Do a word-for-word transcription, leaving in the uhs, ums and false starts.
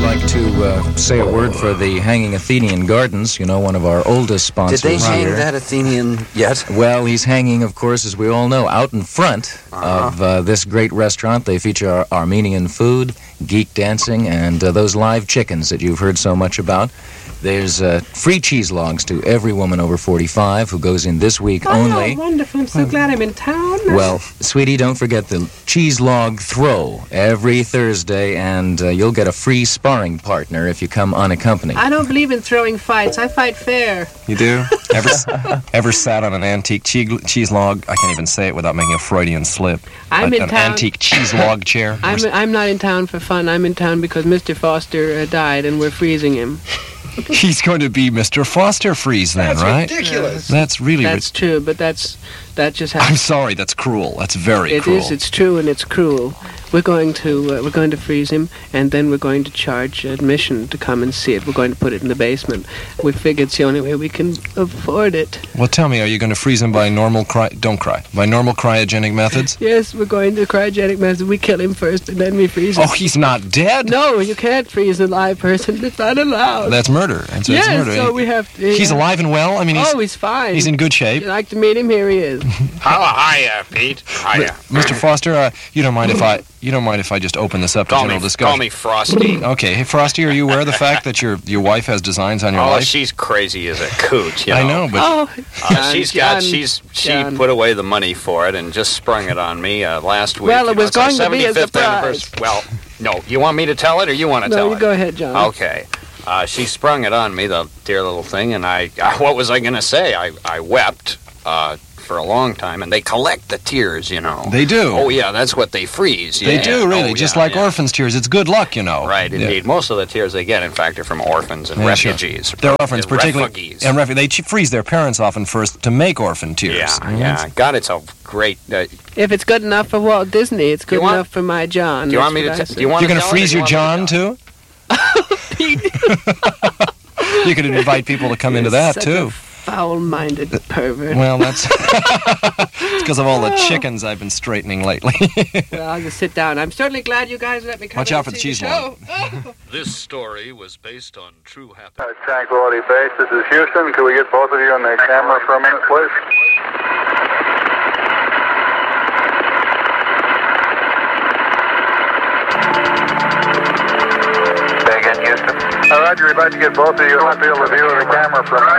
like to uh, say a word for the Hanging Athenian Gardens, you know, one of our oldest sponsors here. Did they hang here. that Athenian yet? Well, he's hanging, of course, as we all know, out in front uh-huh. of uh, this great restaurant. They feature Ar- Armenian food, geek dancing, and uh, those live chickens that you've heard so much about. There's uh, free cheese logs to every woman over forty-five who goes in this week oh, only. Oh, wonderful. I'm so glad I'm in town. Well, sweetie, don't forget the cheese log throw every Thursday, and uh, you'll get a free sparring partner if you come unaccompanied. I don't believe in throwing fights. I fight fair. You do? Ever ever sat on an antique cheese, cheese log? I can't even say it without making a Freudian slip. I'm a, in an town. antique cheese log chair. I'm, I'm not in town for fun. I'm in town because Mister Foster uh, died, and we're freezing him. He's going to be Mister Foster Freeze then, that's right? That's ridiculous. That's really That's ri- true, but that's that just happens. I'm sorry, that's cruel. That's very It cruel. is. It's true, and it's cruel. We're going to uh, we're going to freeze him, and then we're going to charge admission to come and see it. We're going to put it in the basement. We figure it's the only way we can afford it. Well, tell me, are you going to freeze him by normal cry? Don't cry. By normal cryogenic methods? Yes, we're going to cryogenic method. We kill him first, and then we freeze him. Oh, he's not dead? No, you can't freeze a live person. It's not allowed. That's murder. That's, yes, that's murder. so we have to... He's uh, alive and well? I mean, he's... Oh, he's fine. He's in good shape. You'd like to meet him? Here he is. Oh, hiya, Pete. Hiya. Mister Foster, uh, you don't mind if I you don't mind if I just open this up to Call general me, discussion? call me Frosty. Okay. Hey, Frosty, are you aware of the fact that your your wife has designs on your Oh, life? she's crazy as a coot, you know. I know, but Oh, Uh, John, she's got, John, she's, she John. put away the money for it and just sprung it on me uh, last week. Well, it You know, was it's our going to be a seventy-fifth surprise. anniversary. Well, no, you want me to tell it or you want to No, tell you it? go ahead, John. Okay. Uh, she sprung it on me, the dear little thing, and I, uh, what was I going to say? I, I wept uh, for a long time, and they collect the tears, you know. They do. Oh, yeah, that's what they freeze. They yeah. do, really. Oh, just yeah, like yeah. orphans' tears. It's good luck, you know. Right, Yeah. indeed. Most of the tears they get, in fact, are from orphans and Yeah, sure. refugees. They're orphans, They're particularly. refugees. And refu- they ch- freeze their parents often first to make orphan tears. Yeah, Mhm. yeah. God, it's a great... Uh, If it's good enough for Walt Disney, it's good You want- enough for my John. do you want me That's to... what T- I do you want You're to going to tell it, or freeze do you your want me to John, tell too? You could invite people to come You're into that, such too. A foul-minded pervert. Well, that's it's because of all the chickens I've been straightening lately. Well, I'll just sit down. I'm certainly glad you guys let me come Watch in out and for the see cheese show. log. Oh. This story was based on true happenings. Uh, Tranquility Base, this is Houston. Could we get both of you on the camera for a minute, please? Say again, Houston. Uh, Roger, we'd like to get both of you on the field of view of the camera for a minute.